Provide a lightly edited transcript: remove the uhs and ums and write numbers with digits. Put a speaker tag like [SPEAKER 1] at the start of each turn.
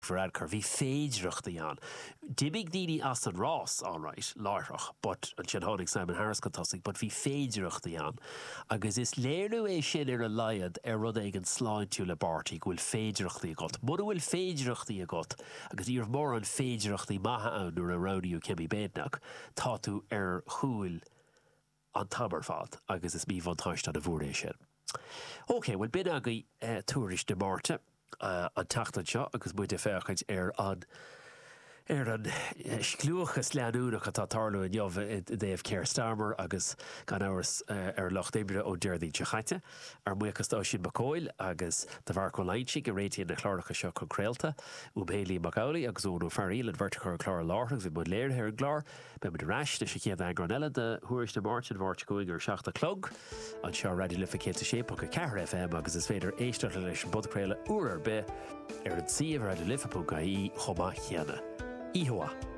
[SPEAKER 1] Verad car bhí féidireachta an. Dibig díní as an Ross, all right, láirech, but an sin tháinig Simon Harris go tosig, but bhí féidireachta an. Agus is léirú é sin ar a laiad rud ag an sláintú le bartaí go bhfuil féidireachta got. Bud bhfuil féidireachta got, agus íor mór an féidireachta maithe ann nuair a rodaíú Cemí Béadnach, tá tú ar chúil an tabar fad, agus is mí van táist an a bhúr é sin. OK, well bin agaí túris de Márta, an tachtan seo agus buide féchaid ar an sclúchas leanúnach atá tarlú in jobh déobh Keir Starmer agus gan áras ar Loch Dimire ó Deirdaí Techaite ar muchas tá sin Macóil agus de bhar go leintí go réitíon na chláracha seo chun créalta ú Bailey Macaulay agus ónú Faríl an bhirrta chu chlár láthach bhí mud léir ar glár be mud rais na sé chéad an granile de thuairis de Márta bhairt going ar 7 clog an seo radio lifa sépa go Ceathair FM agus is féidir éisteart leis an budcréile uair be ar an siomh radio lifa.ie chomá chéanna. Ihoa.